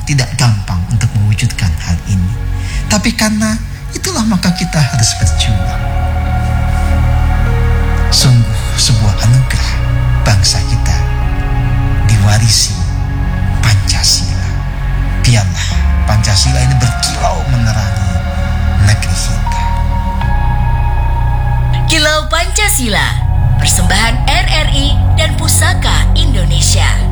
tidak gampang untuk mewujudkan hal ini. Tapi karena itulah maka kita harus berjuang. Sungguh sebuah anugerah bangsa kita diwarisi Pancasila. Biarlah Pancasila ini berkilau menerangi negeri kita. Kilau Pancasila, persembahan RRI dan Pusaka Indonesia.